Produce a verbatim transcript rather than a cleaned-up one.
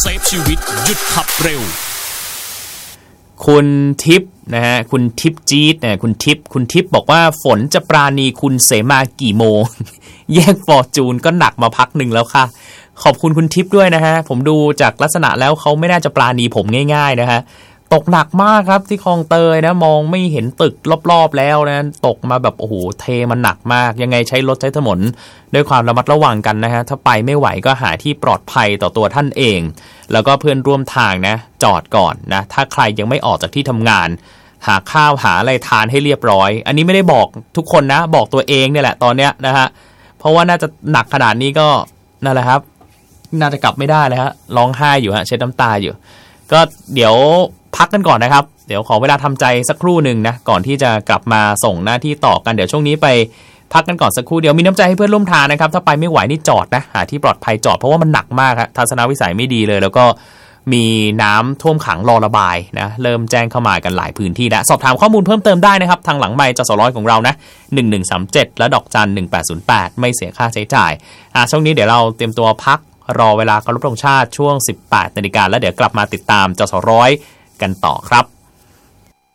ซฟชีวิตหยุดขับเร็วคุณทิพย์นะฮะคุณทิพย์จี๊ดเนี่ยคุณทิพย์คุณทิพย์บอกว่าฝนจะปราณีคุณเสมากี่โมง แยกฟอร์จูนก็หนักมาพักหนึ่งแล้วค่ะขอบคุณคุณทิพย์ด้วยนะฮะผมดูจากลักษณะแล้วเขาไม่น่าจะปราณีผมง่ายๆนะฮะตกหนักมากครับที่คลองเตยนะมองไม่เห็นตึกรอบๆแล้วนะตกมาแบบโอ้โหเทมันหนักมากยังไงใช้รถใช้ถนนด้วยความระมัดระวังกันนะฮะถ้าไปไม่ไหวก็หาที่ปลอดภัยต่อตัวท่านเองแล้วก็เพื่อนร่วมทางนะจอดก่อนนะถ้าใครยังไม่ออกจากที่ทำงานหาข้าวหาอะไรทานให้เรียบร้อยอันนี้ไม่ได้บอกทุกคนนะบอกตัวเองเนี่ยแหละตอนเนี้ยนะฮะเพราะว่าน่าจะหนักขนาดนี้ก็นั่นแหละครับน่าจะกลับไม่ได้เลยฮะร้องไห้อยู่ฮะเช็ดน้ำตาอยู่ก็เดี๋ยวพักกันก่อนนะครับเดี๋ยวขอเวลาทำใจสักครู่หนึ่งนะก่อนที่จะกลับมาส่งหน้าที่ต่อกันเดี๋ยวช่วงนี้ไปพักกันก่อนสักครู่เดี๋ยวมีน้ำใจให้เพื่อนร่วมทางนะครับถ้าไปไม่ไหวนี่จอดนะหาที่ปลอดภัยจอดเพราะว่ามันหนักมากครับทัศนวิสัยไม่ดีเลยแล้วก็มีน้ำท่วมขังรอระบายนะเริ่มแจ้งเข้ามากันหลายพื้นที่แล้วสอบถามข้อมูลเพิ่มเติมได้นะครับทางหลังไมค์จสร้อยของเรานะหนึ่งหนึ่งสามเจ็ดและดอกจันหนึ่งแปดศูนย์แปดไม่เสียค่าใช้จ่ายอ่ะช่วงนี้เดี๋ยวเราเตรียมตัวพักรอเวลาเคารพธงชาติช่วง สิบแปดนาฬิกาแล้วเดี๋ยวกลับมาติดตามจสร้อยกันต่อครับ